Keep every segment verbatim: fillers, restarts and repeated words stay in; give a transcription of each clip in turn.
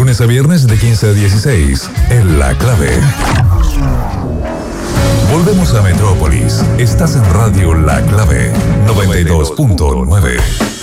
lunes a viernes de quince a dieciséis, en La Clave. Volvemos a Metrópolis. Estás en Radio La Clave, noventa y dos punto nueve.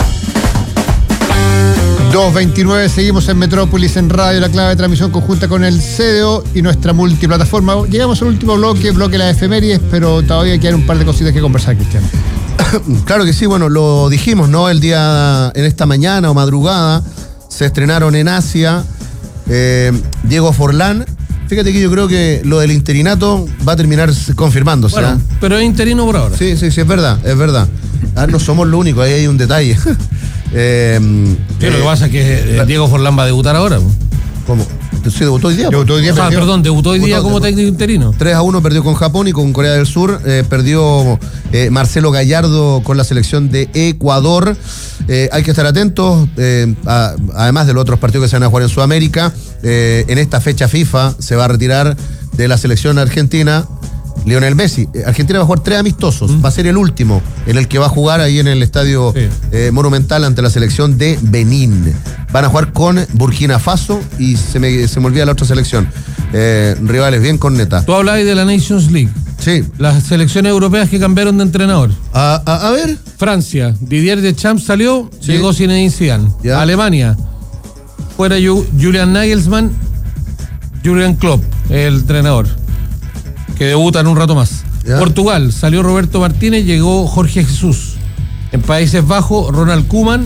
dos veintinueve, seguimos en Metrópolis, en Radio La Clave, transmisión conjunta con el C D O y nuestra multiplataforma. Llegamos al último bloque, bloque de las efemérides, pero todavía quedan un par de cositas que conversar, Cristian. Claro que sí, bueno, lo dijimos, ¿no? El día, en esta mañana o madrugada, se estrenaron en Asia eh, Diego Forlán. Fíjate que yo creo que lo del interinato va a terminar confirmándose. Bueno, ¿eh? pero es interino por ahora. Sí, sí, sí, es verdad, es verdad. Ah, no somos lo único, ahí hay un detalle. eh, Sí, eh, lo que pasa es que eh, Diego Forlán va a debutar ahora. ¿Cómo? Sí, debutó hoy día. Debutó hoy día, O sea, perdió. perdón, debutó hoy día Debutó, como debutó. técnico interino. tres a uno perdió con Japón y con Corea del Sur. Eh, perdió eh, Marcelo Gallardo con la selección de Ecuador. Eh, hay que estar atentos, eh, a, además de los otros partidos que se van a jugar en Sudamérica. Eh, en esta fecha FIFA se va a retirar de la selección argentina Lionel Messi. Eh, Argentina va a jugar tres amistosos. Mm. Va a ser el último en el que va a jugar ahí en el estadio sí. eh, Monumental ante la selección de Benín. Van a jugar con Burkina Faso y se me, se me olvida la otra selección. Eh, rivales bien corneta. Tú hablabas de la Nations League. Sí. Las selecciones europeas que cambiaron de entrenador. A, a, a ver. Francia, Didier Deschamps salió, sí. llegó Zinedine Zidane. Ya. Alemania, fuera Julian Nagelsmann, Jürgen Klopp, el entrenador, que debuta en un rato más. Ya. Portugal, salió Roberto Martínez, llegó Jorge Jesús. En Países Bajos, Ronald Koeman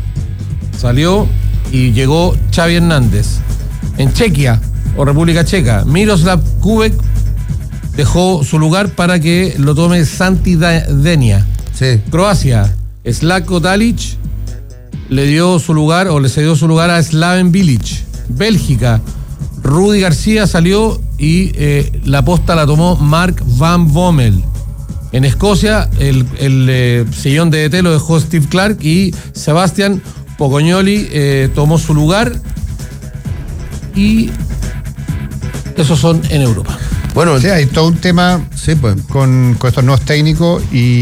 salió y llegó Xavi Hernández. En Chequia, o República Checa, Miroslav Kubek dejó su lugar para que lo tome Santi Denia. Sí. Croacia, Slatko Dalic le dio su lugar o le cedió su lugar a Slaven Bilic. Bélgica, Rudy García salió y eh, la posta la tomó Mark Van Bommel. En Escocia, el, el eh, sillón de D T lo dejó Steve Clark y Sebastián Pocognoli eh, tomó su lugar. Y esos son en Europa. Bueno, sí, hay todo un tema sí, pues. con, con estos nuevos técnicos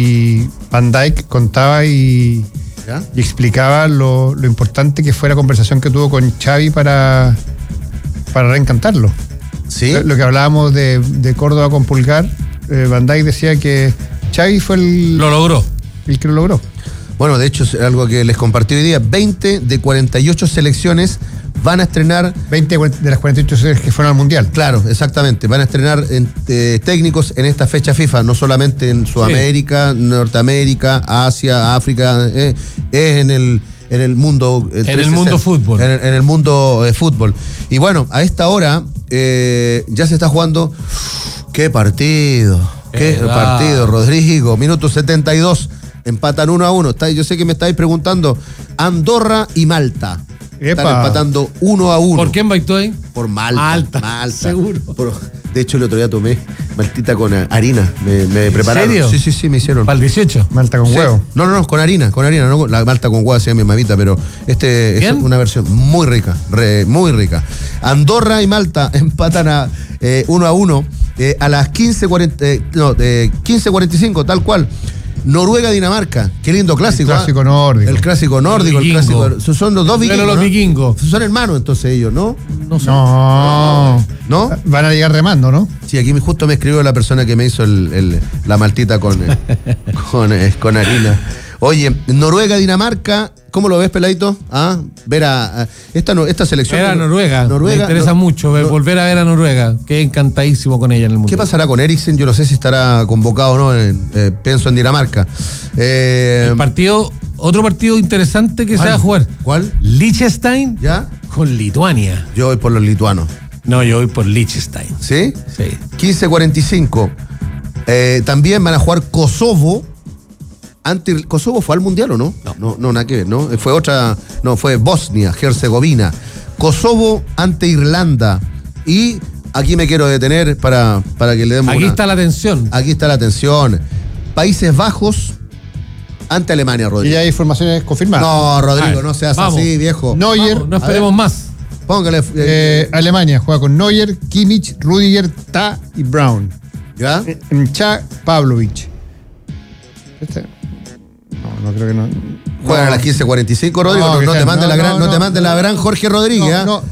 y Van Dijk contaba y, y explicaba lo, lo importante que fue la conversación que tuvo con Xavi para, para reencantarlo. Sí. Lo, lo que hablábamos de, de Córdoba con Pulgar, eh, Van Dijk decía que Xavi fue el... Lo logró. El que lo logró. Bueno, de hecho es algo que les compartí hoy día. veinte de cuarenta y ocho selecciones van a estrenar... veinte de las cuarenta y ocho selecciones que fueron al Mundial. Claro, exactamente. Van a estrenar en, eh, técnicos en esta fecha FIFA, no solamente en Sudamérica, sí. Norteamérica, Asia, África, eh, es en el, en el mundo... Eh, en el mundo fútbol. En el, en el mundo eh, fútbol. Y bueno, a esta hora eh, ya se está jugando... ¡Qué partido! ¡Qué eh, partido, Rodrigo! Minuto setenta y dos. Empatan uno a uno. Está, yo sé que me estáis preguntando. Andorra y Malta. Epa. Están empatando uno a uno. ¿Por quién baitó ahí? Por Malta. Malta. Malta. Seguro. Por, de hecho, el otro día tomé Maltita con harina. Me, me prepararon. ¿En serio? Sí, sí, sí, me hicieron. ¿Para el dieciocho? Malta con sí. huevo. No, no, no, con harina, con harina. No, la Malta con huevo hacía mi mamita, pero este ¿Bien? Es una versión muy rica, re, muy rica. Andorra y Malta empatan a eh, uno a uno eh, a las quince cuarenta, eh, no, eh, quince cuarenta y cinco, tal cual. Noruega-Dinamarca, qué lindo clásico. El clásico ¿eh? nórdico. El clásico nórdico, el, el clásico. Son los dos vikingos. Pero los ¿no? vikingos. Son hermanos entonces ellos, ¿no? No sé. No. ¿No? Van a llegar remando, ¿no? Sí, aquí justo me escribió la persona que me hizo el, el, la maltita con, con, eh, con harina. Oye, Noruega-Dinamarca, ¿cómo lo ves, Peladito? ¿Ah? Ver a, a esta, esta selección. Ver a Noruega. Noruega. Me interesa no, mucho ver, no, volver a ver a Noruega. Quedé encantadísimo con ella en el mundo. ¿Qué pasará con Eriksen? Yo no sé si estará convocado o no. En, eh, pienso en Dinamarca. Eh, el partido, otro partido interesante que ¿cuál? se va a jugar. ¿Cuál? Liechtenstein. ¿Ya? Con Lituania. Yo voy por los lituanos. No, yo voy por Liechtenstein. ¿Sí? Sí. quince cuarenta y cinco. Eh, también van a jugar Kosovo. Ante, ¿Kosovo fue al Mundial o no? No. No, no, nada que ver, ¿no? Fue otra, no, fue Bosnia, Herzegovina. Kosovo ante Irlanda. Y aquí me quiero detener para, para que le demos Aquí una, está la tensión. Aquí está la tensión. Países Bajos ante Alemania, Rodrigo. Y hay informaciones confirmadas. No, Rodrigo, no seas vamos. así, viejo. Neuer. Vamos, no esperemos más. Póngale. Eh, eh, Alemania juega con Neuer, Kimmich, Rudiger, Ta y Brown. ¿Ya? Mcha, Pavlovic. Este... No, no creo que no. Juegan no. a las quince cuarenta y cinco, Rodrigo. No, no, no te mande no, la gran, no, no te mande no, la gran Jorge Rodríguez. No, no.